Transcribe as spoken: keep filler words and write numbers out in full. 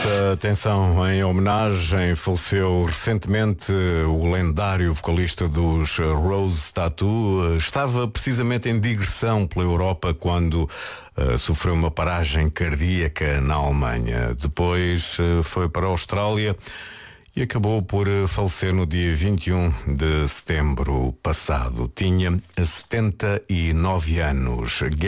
Muita atenção em homenagem. Faleceu recentemente o lendário vocalista dos Rose Tattoo. Estava precisamente em digressão pela Europa quando uh, sofreu uma paragem cardíaca na Alemanha. Depois uh, foi para a Austrália e acabou por falecer no dia vinte e um de setembro passado. Tinha setenta e nove anos.